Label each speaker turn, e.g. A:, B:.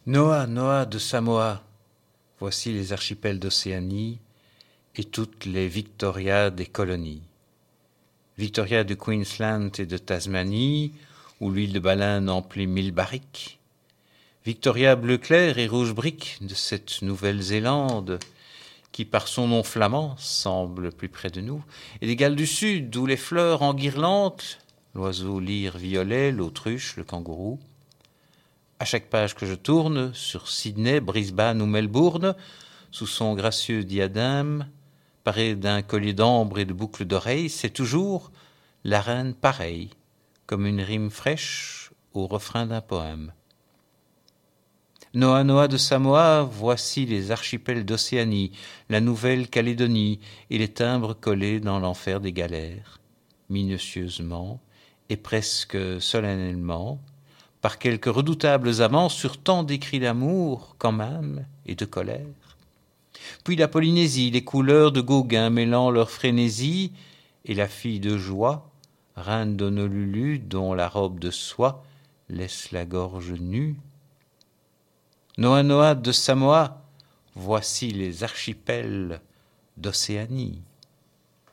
A: Noah, Noah de Samoa, voici les archipels d'Océanie et toutes les Victoria des colonies. Victoria de Queensland et de Tasmanie, où l'huile de baleine emplit 1000 barriques. Victoria bleu clair et rouge brique de cette Nouvelle-Zélande, qui par son nom flamand semble plus près de nous, et des Galles du Sud, où les fleurs enguirlandent, l'oiseau lyre violet, l'autruche, le kangourou. À chaque page que je tourne, sur Sydney, Brisbane ou Melbourne, sous son gracieux diadème, paré d'un collier d'ambre et de boucles d'oreilles, c'est toujours la reine pareille, comme une rime fraîche au refrain d'un poème. Noa Noa de Samoa, voici les archipels d'Océanie, la Nouvelle-Calédonie et les timbres collés dans l'enfer des galères, minutieusement et presque solennellement, par quelques redoutables amants sur tant d'écrits d'amour quand même et de colère. Puis la Polynésie, les couleurs de Gauguin mêlant leur frénésie, et la fille de joie, reine d'Honolulu, dont la robe de soie laisse la gorge nue. Noa Noa de Samoa, voici les archipels d'Océanie.